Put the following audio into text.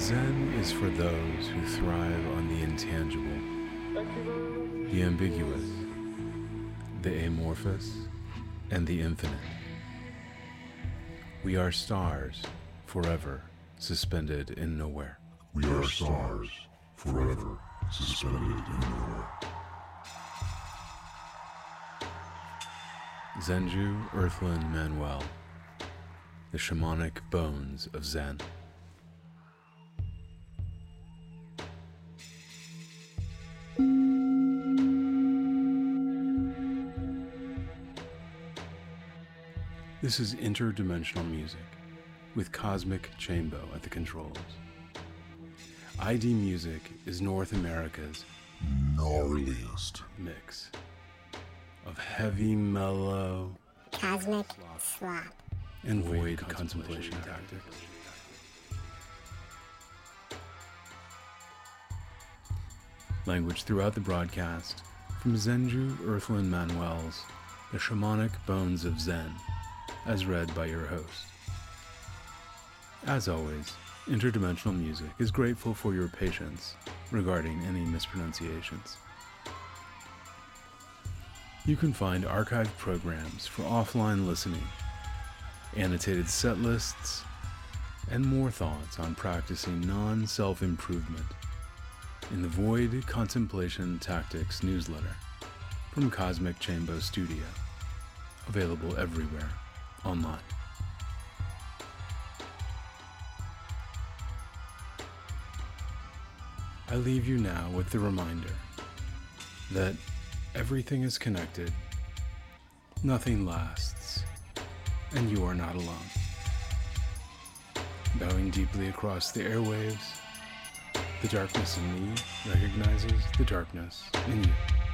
Zen is for those who thrive on the intangible, the ambiguous, the amorphous, and the infinite. We are stars, forever suspended in nowhere. We are stars, forever suspended in nowhere. Zenju Earthland Manuel, the shamanic bones of Zen. This is interdimensional music with Cosmic Chambo at the controls. ID Music is North America's Gnarliest mix of heavy, mellow, Cosmic Slop, and void contemplation tactics. Language throughout the broadcast from Zenju Earthland Manuel's The Shamanic Bones of Zen, as read by your host. As always, Interdimensional Music is grateful for your patience regarding any mispronunciations. You can find archived programs for offline listening, annotated set lists, and more thoughts on practicing non-self-improvement in the Void Contemplation Tactics newsletter from Cosmic Chambo Studio, available everywhere online. I leave you now with the reminder that everything is connected, nothing lasts, and you are not alone. Bowing deeply across the airwaves, the darkness in me recognizes the darkness in you.